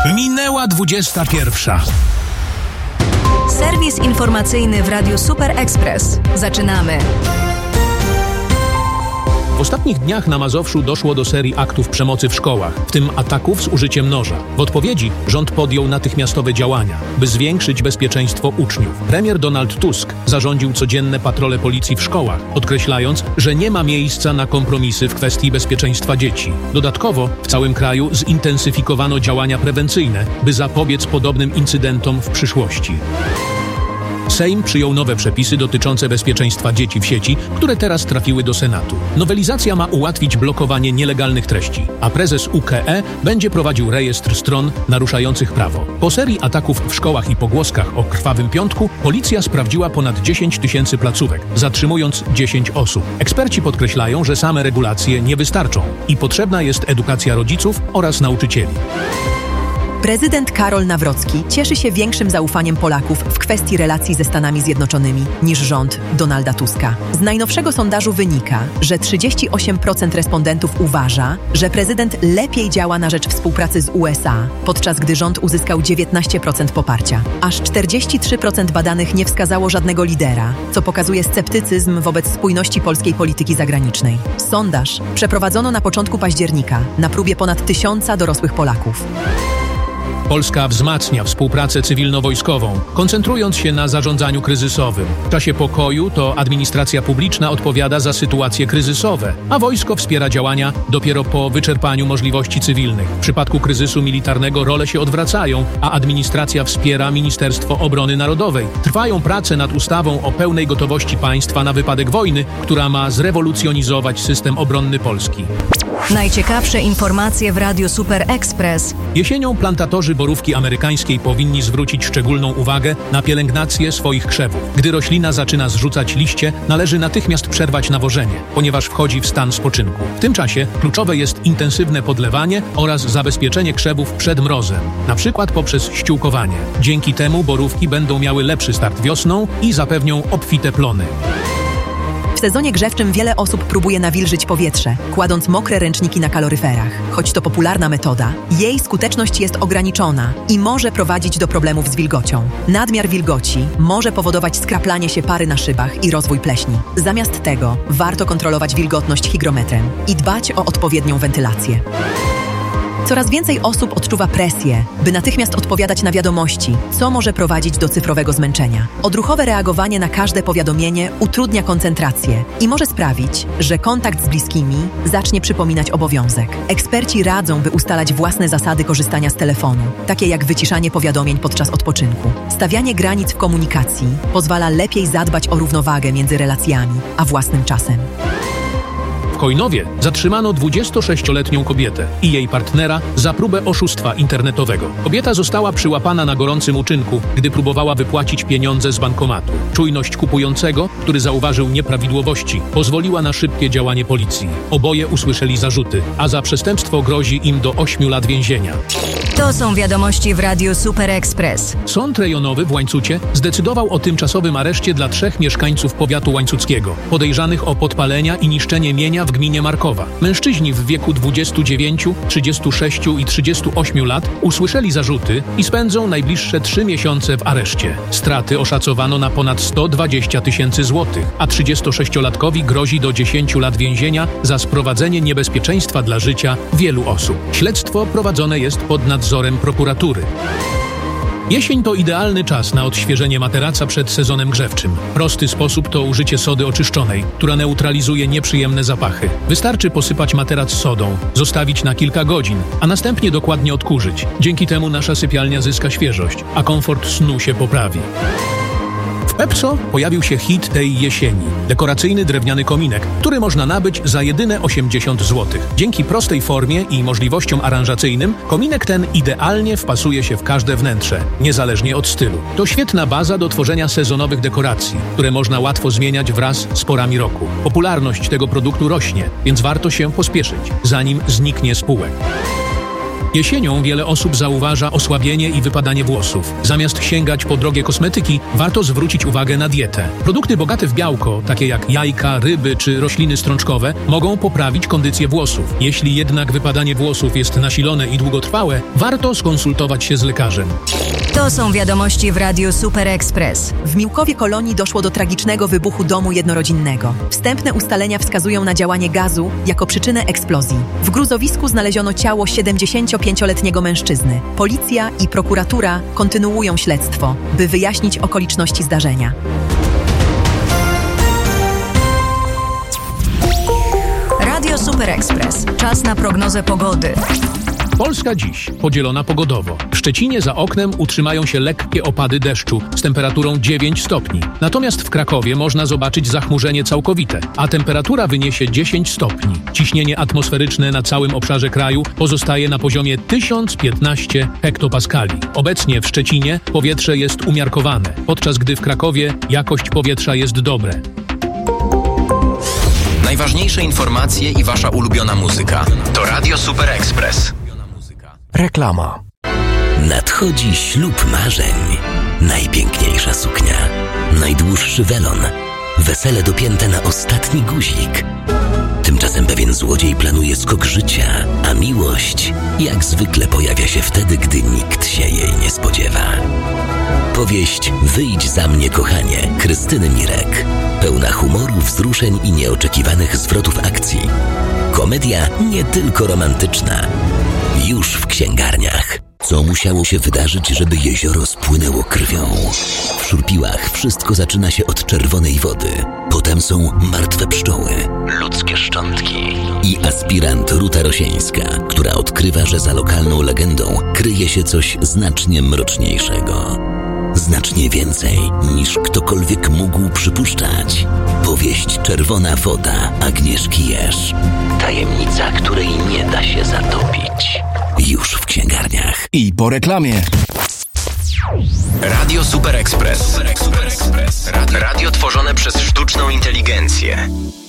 Minęła 21. Serwis informacyjny w Radiu Super Express. Zaczynamy. W ostatnich dniach na Mazowszu doszło do serii aktów przemocy w szkołach, w tym ataków z użyciem noża. W odpowiedzi rząd podjął natychmiastowe działania, by zwiększyć bezpieczeństwo uczniów. Premier Donald Tusk zarządził codzienne patrole policji w szkołach, podkreślając, że nie ma miejsca na kompromisy w kwestii bezpieczeństwa dzieci. Dodatkowo w całym kraju zintensyfikowano działania prewencyjne, by zapobiec podobnym incydentom w przyszłości. Sejm przyjął nowe przepisy dotyczące bezpieczeństwa dzieci w sieci, które teraz trafiły do Senatu. Nowelizacja ma ułatwić blokowanie nielegalnych treści, a prezes UKE będzie prowadził rejestr stron naruszających prawo. Po serii ataków w szkołach i pogłoskach o Krwawym Piątku policja sprawdziła ponad 10 000 placówek, zatrzymując 10 osób. Eksperci podkreślają, że same regulacje nie wystarczą i potrzebna jest edukacja rodziców oraz nauczycieli. Prezydent Karol Nawrocki cieszy się większym zaufaniem Polaków w kwestii relacji ze Stanami Zjednoczonymi niż rząd Donalda Tuska. Z najnowszego sondażu wynika, że 38% respondentów uważa, że prezydent lepiej działa na rzecz współpracy z USA, podczas gdy rząd uzyskał 19% poparcia. Aż 43% badanych nie wskazało żadnego lidera, co pokazuje sceptycyzm wobec spójności polskiej polityki zagranicznej. Sondaż przeprowadzono na początku października na próbie ponad 1000 dorosłych Polaków. Polska wzmacnia współpracę cywilno-wojskową, koncentrując się na zarządzaniu kryzysowym. W czasie pokoju to administracja publiczna odpowiada za sytuacje kryzysowe, a wojsko wspiera działania dopiero po wyczerpaniu możliwości cywilnych. W przypadku kryzysu militarnego role się odwracają, a administracja wspiera Ministerstwo Obrony Narodowej. Trwają prace nad ustawą o pełnej gotowości państwa na wypadek wojny, która ma zrewolucjonizować system obronny Polski. Najciekawsze informacje w Radiu Super Express. Jesienią plantatorzy borówki amerykańskiej powinni zwrócić szczególną uwagę na pielęgnację swoich krzewów. Gdy roślina zaczyna zrzucać liście, należy natychmiast przerwać nawożenie, ponieważ wchodzi w stan spoczynku. W tym czasie kluczowe jest intensywne podlewanie oraz zabezpieczenie krzewów przed mrozem, na przykład poprzez ściółkowanie. Dzięki temu borówki będą miały lepszy start wiosną i zapewnią obfite plony. W sezonie grzewczym wiele osób próbuje nawilżyć powietrze, kładąc mokre ręczniki na kaloryferach. Choć to popularna metoda, jej skuteczność jest ograniczona i może prowadzić do problemów z wilgocią. Nadmiar wilgoci może powodować skraplanie się pary na szybach i rozwój pleśni. Zamiast tego warto kontrolować wilgotność hygrometrem i dbać o odpowiednią wentylację. Coraz więcej osób odczuwa presję, by natychmiast odpowiadać na wiadomości, co może prowadzić do cyfrowego zmęczenia. Odruchowe reagowanie na każde powiadomienie utrudnia koncentrację i może sprawić, że kontakt z bliskimi zacznie przypominać obowiązek. Eksperci radzą, by ustalać własne zasady korzystania z telefonu, takie jak wyciszanie powiadomień podczas odpoczynku. Stawianie granic w komunikacji pozwala lepiej zadbać o równowagę między relacjami a własnym czasem. W Chojnowie zatrzymano 26-letnią kobietę i jej partnera za próbę oszustwa internetowego. Kobieta została przyłapana na gorącym uczynku, gdy próbowała wypłacić pieniądze z bankomatu. Czujność kupującego, który zauważył nieprawidłowości, pozwoliła na szybkie działanie policji. Oboje usłyszeli zarzuty, a za przestępstwo grozi im do 8 lat więzienia. To są wiadomości w Radiu Super Express. Sąd rejonowy w Łańcucie zdecydował o tymczasowym areszcie dla 3 mieszkańców powiatu łańcuckiego, podejrzanych o podpalenia i niszczenie mienia w gminie Markowa. Mężczyźni w wieku 29, 36 i 38 lat usłyszeli zarzuty i spędzą najbliższe 3 miesiące w areszcie. Straty oszacowano na ponad 120 000 złotych, a 36-latkowi grozi do 10 lat więzienia za sprowadzenie niebezpieczeństwa dla życia wielu osób. Śledztwo prowadzone jest pod nadzorem prokuratury. Jesień to idealny czas na odświeżenie materaca przed sezonem grzewczym. Prosty sposób to użycie sody oczyszczonej, która neutralizuje nieprzyjemne zapachy. Wystarczy posypać materac sodą, zostawić na kilka godzin, a następnie dokładnie odkurzyć. Dzięki temu nasza sypialnia zyska świeżość, a komfort snu się poprawi. W Pepso pojawił się hit tej jesieni. Dekoracyjny drewniany kominek, który można nabyć za jedyne 80 zł. Dzięki prostej formie i możliwościom aranżacyjnym kominek ten idealnie wpasuje się w każde wnętrze, niezależnie od stylu. To świetna baza do tworzenia sezonowych dekoracji, które można łatwo zmieniać wraz z porami roku. Popularność tego produktu rośnie, więc warto się pospieszyć, zanim zniknie z półek. Jesienią wiele osób zauważa osłabienie i wypadanie włosów. Zamiast sięgać po drogie kosmetyki, warto zwrócić uwagę na dietę. Produkty bogate w białko, takie jak jajka, ryby czy rośliny strączkowe, mogą poprawić kondycję włosów. Jeśli jednak wypadanie włosów jest nasilone i długotrwałe, warto skonsultować się z lekarzem. To są wiadomości w Radiu Super Express. W Miłkowie Kolonii doszło do tragicznego wybuchu domu jednorodzinnego. Wstępne ustalenia wskazują na działanie gazu jako przyczynę eksplozji. W gruzowisku znaleziono ciało 75-letniego mężczyzny. Policja i prokuratura kontynuują śledztwo, by wyjaśnić okoliczności zdarzenia. Radio Super Express. Czas na prognozę pogody. Polska dziś podzielona pogodowo. W Szczecinie za oknem utrzymają się lekkie opady deszczu z temperaturą 9 stopni. Natomiast w Krakowie można zobaczyć zachmurzenie całkowite, a temperatura wyniesie 10 stopni. Ciśnienie atmosferyczne na całym obszarze kraju pozostaje na poziomie 1015 hektopaskali. Obecnie w Szczecinie powietrze jest umiarkowane, podczas gdy w Krakowie jakość powietrza jest dobra. Najważniejsze informacje i wasza ulubiona muzyka to Radio Super Express. Reklama. Nadchodzi ślub marzeń. Najpiękniejsza suknia, najdłuższy welon, wesele dopięte na ostatni guzik. Tymczasem pewien złodziej planuje skok życia, a miłość jak zwykle pojawia się wtedy, gdy nikt się jej nie spodziewa. Powieść Wyjdź za mnie, kochanie, Krystyny Mirek. Pełna humoru, wzruszeń i nieoczekiwanych zwrotów akcji. Komedia nie tylko romantyczna. Już w księgarniach. Co musiało się wydarzyć, żeby jezioro spłynęło krwią? W Szurpiłach wszystko zaczyna się od czerwonej wody. Potem są martwe pszczoły, ludzkie szczątki i aspirant Ruta Rosieńska, która odkrywa, że za lokalną legendą kryje się coś znacznie mroczniejszego. Znacznie więcej niż ktokolwiek mógł przypuszczać. Powieść Czerwona woda Agnieszki Jerz. Tajemnica, której nie da się zatopić. Już w księgarniach. I po reklamie. Radio Super Express. Radio tworzone przez sztuczną inteligencję.